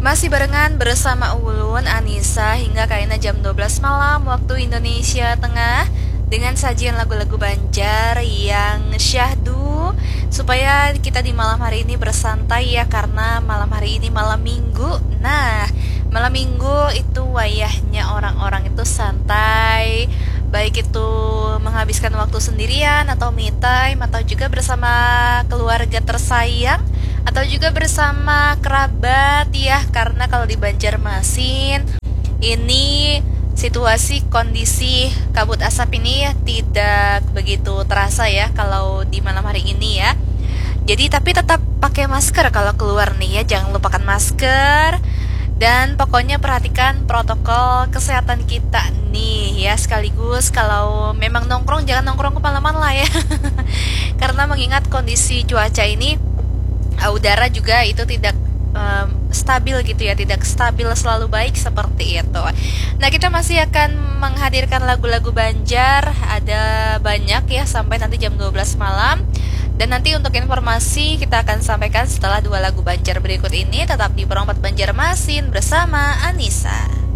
Masih barengan bersama Ulun, Anissa hingga kayaknya jam 12 malam waktu Indonesia Tengah dengan sajian lagu-lagu Banjar yang syahdu supaya kita di malam hari ini bersantai ya karena malam hari ini malam Minggu. Nah, malam Minggu itu wayahnya orang-orang itu santai, baik itu menghabiskan waktu sendirian atau me time atau juga bersama keluarga tersayang atau juga bersama kerabat ya karena kalau di Banjarmasin ini situasi kondisi kabut asap ini ya tidak begitu terasa ya kalau di malam hari ini ya. Jadi tapi tetap pakai masker kalau keluar nih ya, jangan lupakan masker dan pokoknya perhatikan protokol kesehatan kita nih ya, sekaligus kalau memang nongkrong jangan nongkrong kemalaman lah ya. Karena mengingat kondisi cuaca ini udara juga itu tidak stabil gitu ya, tidak stabil selalu baik seperti itu. Nah, kita masih akan menghadirkan lagu-lagu Banjar, ada banyak ya sampai nanti jam 12 malam. Dan nanti untuk informasi kita akan sampaikan setelah dua lagu Banjar berikut ini. Tetap di Perompat Banjarmasin bersama Anissa.